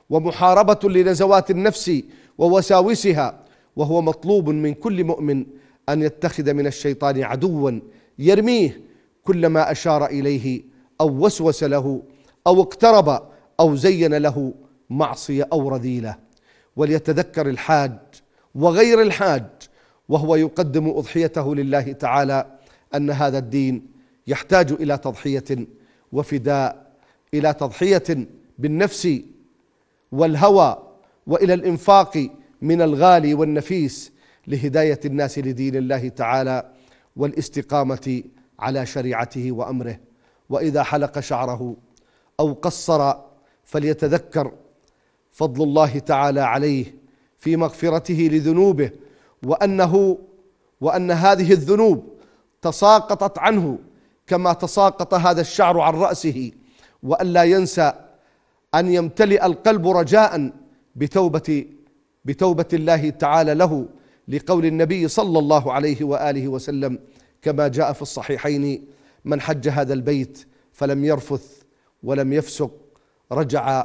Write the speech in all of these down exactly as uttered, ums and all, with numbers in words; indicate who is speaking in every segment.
Speaker 1: ومحاربة لنزوات النفس ووساوسها، وهو مطلوب من كل مؤمن أن يتخذ من الشيطان عدوا يرميه كلما أشار إليه أو وسوس له أو اقترب أو زين له معصية أو رذيلة. وليتذكر الحاج وغير الحاج وهو يقدم أضحيته لله تعالى أن هذا الدين يحتاج إلى تضحية وفداء، إلى تضحية بالنفس والهوى، وإلى الإنفاق من الغالي والنفيس لهداية الناس لدين الله تعالى والاستقامة على شريعته وأمره. وإذا حلق شعره أو قصر فليتذكر فضل الله تعالى عليه في مغفرته لذنوبه، وأنه وأن هذه الذنوب تساقطت عنه كما تساقط هذا الشعر عن رأسه، وأن لا ينسى أن يمتلئ القلب رجاء بتوبة بتوبة الله تعالى له، لقول النبي صلى الله عليه وآله وسلم كما جاء في الصحيحين: من حج هذا البيت فلم يرفث ولم يفسق رجع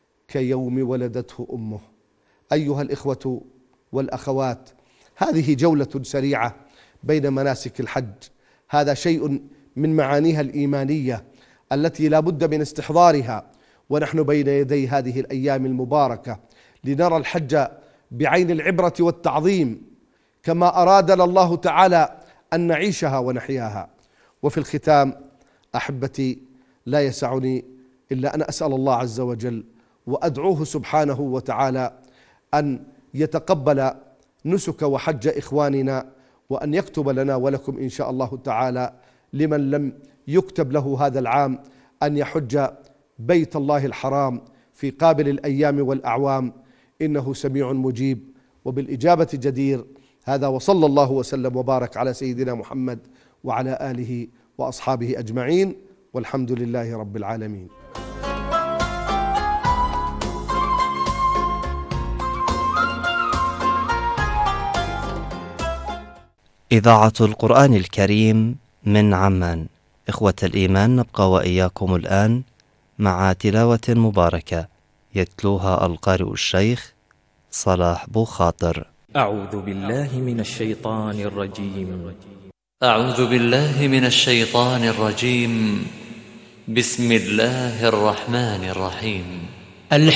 Speaker 1: كيوم ولدته أمه. أيها الإخوة والأخوات، هذه جولة سريعة بين مناسك الحج. هذا شيء من معانيها الإيمانية التي لا بد من استحضارها ونحن بين يدي هذه الأيام المباركة، لنرى الحج بعين العبرة والتعظيم كما أرادنا الله تعالى أن نعيشها ونحياها. وفي الختام أحبتي، لا يسعني إلا أن أسأل الله عز وجل وأدعوه سبحانه وتعالى أن يتقبل نسك وحج إخواننا، وأن يكتب لنا ولكم إن شاء الله تعالى لمن لم يكتب له هذا العام أن يحج بيت الله الحرام في قابل الأيام والأعوام، إنه سميع مجيب وبالإجابة جدير. هذا وصلى الله وسلم وبارك على سيدنا محمد وعلى آله وأصحابه أجمعين، والحمد لله رب العالمين.
Speaker 2: إذاعة القرآن الكريم من عمان. إخوة الإيمان، نبقى وإياكم الآن مع تلاوة مباركة يتلوها القارئ الشيخ صلاح بو خاطر.
Speaker 3: أعوذ بالله من الشيطان الرجيم.
Speaker 4: أعوذ بالله من الشيطان الرجيم. بسم الله الرحمن الرحيم.